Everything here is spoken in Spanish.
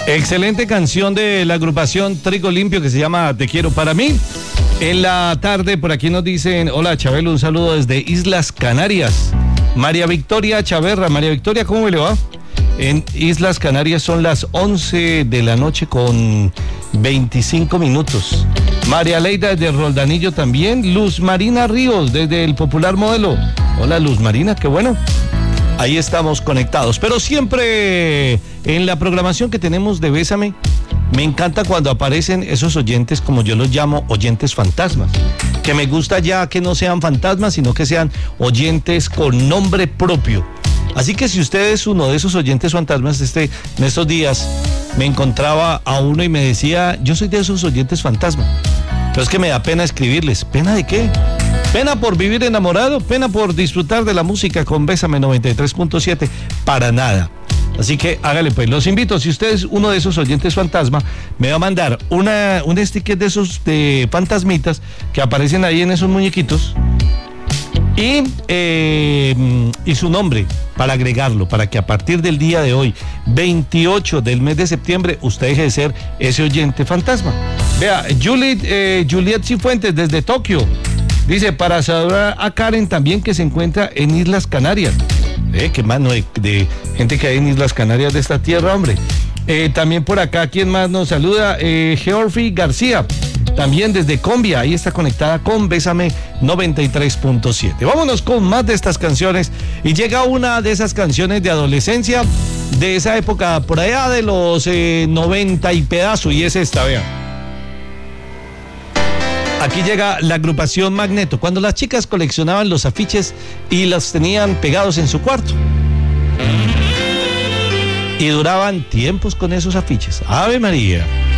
Excelente canción de la agrupación Trigo Limpio que se llama Te Quiero Para Mí. En la tarde por aquí nos dicen, hola Chabelo, un saludo desde Islas Canarias. María Victoria Chaverra. María Victoria, ¿cómo le va? En Islas Canarias son las 11 de la noche con 25 minutos. María Leida desde Roldanillo también. Luz Marina Ríos desde el Popular Modelo. Hola Luz Marina, qué bueno. Ahí estamos conectados, pero siempre en la programación que tenemos de Bésame, me encanta cuando aparecen esos oyentes, como yo los llamo, oyentes fantasmas, que me gusta ya que no sean fantasmas, sino que sean oyentes con nombre propio. Así que si usted es uno de esos oyentes fantasmas, en estos días me encontraba a uno y me decía, yo soy de esos oyentes fantasmas, pero es que me da pena escribirles. ¿Pena de qué? Pena por vivir enamorado, pena por disfrutar de la música con Bésame 93.7, para nada. Así que hágale pues, los invito, si usted es uno de esos oyentes fantasma, me va a mandar un sticker de esos de fantasmitas que aparecen ahí en esos muñequitos y su nombre para agregarlo, para que a partir del día de hoy, 28 del mes de septiembre, usted deje de ser ese oyente fantasma. Vea, Juliet Cifuentes desde Tokio. Dice, para saludar a Karen también, que se encuentra en Islas Canarias. Qué mano de gente que hay en Islas Canarias de esta tierra, hombre. También por acá, ¿quién más nos saluda? Georgi García, también desde Combia, ahí está conectada con Bésame 93.7. Vámonos con más de estas canciones. Y llega una de esas canciones de adolescencia, de esa época, por allá de los 90 y pedazo, y es esta, vean. Aquí llega la agrupación Magneto, cuando las chicas coleccionaban los afiches y los tenían pegados en su cuarto. Y duraban tiempos con esos afiches. Ave María.